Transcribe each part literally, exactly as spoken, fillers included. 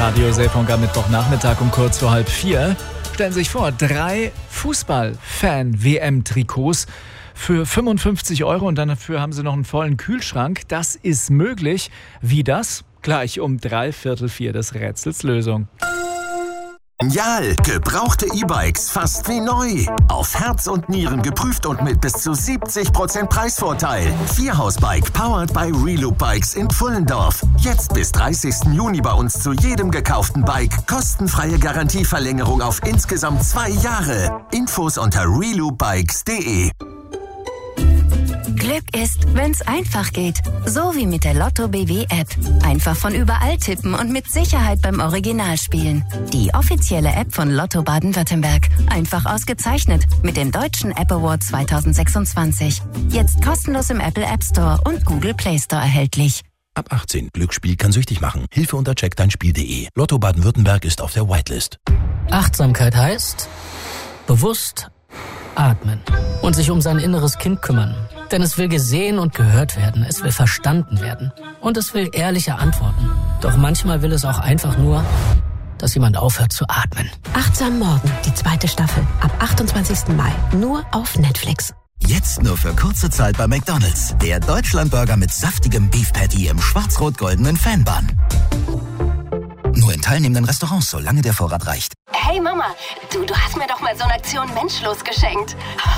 Radio Seefunk am Mittwochnachmittag um kurz vor halb vier. Stellen Sie sich vor, drei Fußball-Fan-W M-Trikots für fünfundfünfzig Euro und dafür haben Sie noch einen vollen Kühlschrank. Das ist möglich. Wie das? Gleich um drei Viertel vier des Rätsels Lösung. Genial! Gebrauchte E-Bikes fast wie neu. Auf Herz und Nieren geprüft und mit bis zu siebzig Prozent Preisvorteil. Vierhausbike powered by Reloop Bikes in Pfullendorf. Jetzt bis dreißigsten Juni bei uns zu jedem gekauften Bike. Kostenfreie Garantieverlängerung auf insgesamt zwei Jahre. Infos unter reloop bikes punkt de. Glück ist, wenn's einfach geht. So wie mit der Lotto B W App. Einfach von überall tippen und mit Sicherheit beim Original spielen. Die offizielle App von Lotto Baden-Württemberg. Einfach ausgezeichnet mit dem Deutschen App Award zwanzig sechsundzwanzig. Jetzt kostenlos im Apple App Store und Google Play Store erhältlich. Ab achtzehn. Glücksspiel kann süchtig machen. Hilfe unter check dein Spiel punkt de. Lotto Baden-Württemberg ist auf der Whitelist. Achtsamkeit heißt bewusst atmen und sich um sein inneres Kind kümmern. Denn es will gesehen und gehört werden, es will verstanden werden und es will ehrliche Antworten. Doch manchmal will es auch einfach nur, dass jemand aufhört zu atmen. Achtsam Morgen, die zweite Staffel, ab achtundzwanzigsten Mai, nur auf Netflix. Jetzt nur für kurze Zeit bei McDonald's. Der Deutschlandburger mit saftigem Beef Patty im schwarz-rot-goldenen Fanbun. Nur in teilnehmenden Restaurants, solange der Vorrat reicht. Hey Mama, du, du hast mir doch mal so eine Aktion Menschlos geschenkt.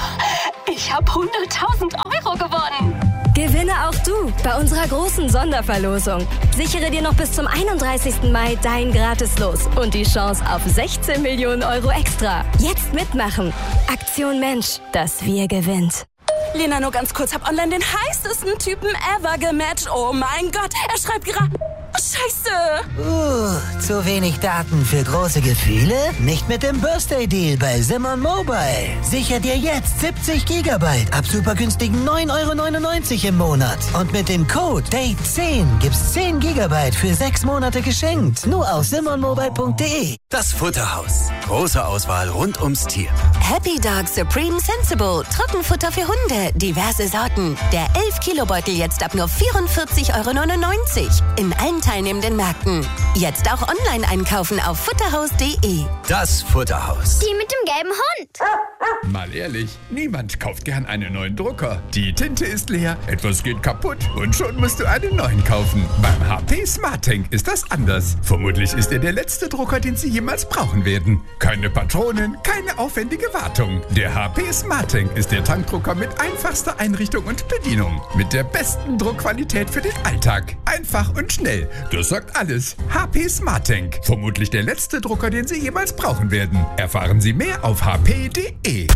Ich habe hunderttausend Euro gewonnen. Gewinne auch du bei unserer großen Sonderverlosung. Sichere dir noch bis zum einunddreißigsten Mai dein Gratis-Los und die Chance auf sechzehn Millionen Euro extra. Jetzt mitmachen. Aktion Mensch, das Wir gewinnt. Lena, nur ganz kurz, hab online den heißesten Typen ever gematcht. Oh mein Gott, er schreibt gerade... Scheiße! Uh, zu wenig Daten für große Gefühle? Nicht mit dem Birthday-Deal bei Simon Mobile. Sicher dir jetzt siebzig Gigabyte ab super günstigen neun Euro neunundneunzig im Monat. Und mit dem Code Date zehn gibt's zehn Gigabyte für sechs Monate geschenkt. Nur auf simon mobile punkt de. Das Futterhaus. Große Auswahl rund ums Tier. Happy Dog Supreme Sensible. Trockenfutter für Hunde. Diverse Sorten. Der elf Kilo Beutel jetzt ab nur vierundvierzig Euro neunundneunzig. In allen teilnehmenden Märkten. Jetzt auch online einkaufen auf futterhaus punkt de. Das Futterhaus. Die mit dem gelben Hund. Mal ehrlich, niemand kauft gern einen neuen Drucker. Die Tinte ist leer, etwas geht kaputt und schon musst du einen neuen kaufen. Beim H P SmartTank ist das anders. Vermutlich ist er der letzte Drucker, den Sie jemals brauchen werden. Keine Patronen, keine aufwendige Wartung. Der H P SmartTank ist der Tankdrucker mit einfachster Einrichtung und Bedienung. Mit der besten Druckqualität für den Alltag. Einfach und schnell. Das sagt alles. H P SmartTank. Vermutlich der letzte Drucker, den Sie jemals brauchen werden. Erfahren Sie mehr auf h p punkt de.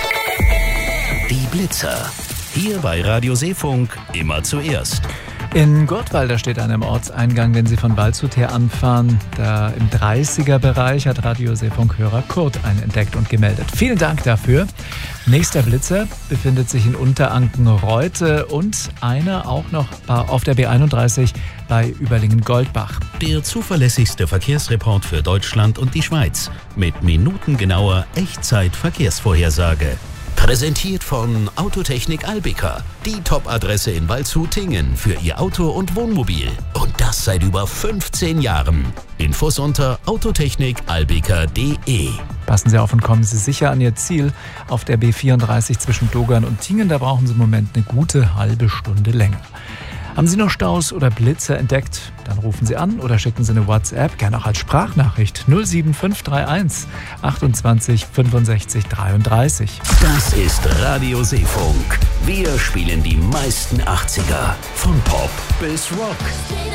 Die Blitzer. Hier bei Radio Seefunk immer zuerst. In Gurtwalder steht an einem Ortseingang, wenn Sie von Waldshut her anfahren. Da im dreißiger-Bereich hat Radio Seefunk-Hörer Kurt einen entdeckt und gemeldet. Vielen Dank dafür. Nächster Blitzer befindet sich in Unteranken-Reute und einer auch noch auf der B einunddreißig bei Überlingen-Goldbach. Der zuverlässigste Verkehrsreport für Deutschland und die Schweiz mit minutengenauer Echtzeit-Verkehrsvorhersage. Präsentiert von Autotechnik Albika, die Top-Adresse in Waldshut-Tingen für Ihr Auto und Wohnmobil. Und das seit über fünfzehn Jahren. Infos unter autotechnik albika punkt de. Passen Sie auf und kommen Sie sicher an Ihr Ziel. Auf der B vierunddreißig zwischen Dogern und Tingen, da brauchen Sie im Moment eine gute halbe Stunde länger. Haben Sie noch Staus oder Blitzer entdeckt? Dann rufen Sie an oder schicken Sie eine WhatsApp, gerne auch als Sprachnachricht null sieben fünf drei eins achtundzwanzig fünfundsechzig dreiunddreißig. Das ist Radio Seefunk. Wir spielen die meisten achtziger. Von Pop bis Rock.